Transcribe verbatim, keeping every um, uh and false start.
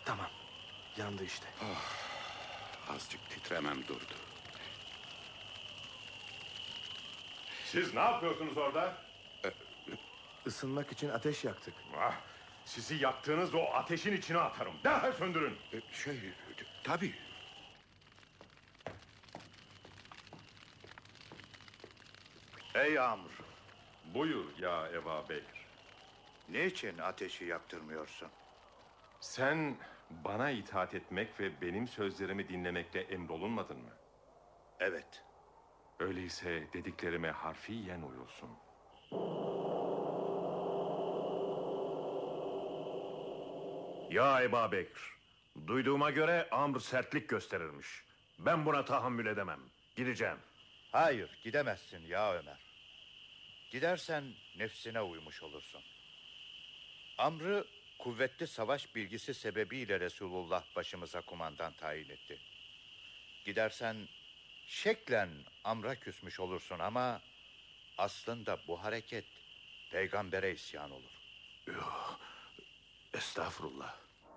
Tamam, yandı işte. Oh, azıcık titremem durdu. Siz ne yapıyorsunuz orada? Isınmak için ateş yaktık. Ah, sizi yaktığınız o ateşin içine atarım. Derhal söndürün. Şey, tabii. Ey Yağmur, Buyur ya Eba Bey. niçin ateşi yaktırmıyorsun? Sen bana itaat etmek ve benim sözlerimi dinlemekle emrolunmadın mı? Evet. Öyleyse dediklerime harfiyen uyulsun. Ya Eba Bekir, duyduğuma göre Amr sertlik gösterirmiş. Ben buna tahammül edemem. Gideceğim. Hayır, gidemezsin ya Ömer. Gidersen nefsine uymuş olursun. Amr'ı kuvvetli savaş bilgisi sebebiyle Resulullah başımıza kumandan tayin etti. Gidersen şeklen Amr'a küsmüş olursun ama aslında bu hareket peygambere isyan olur. Estağfurullah.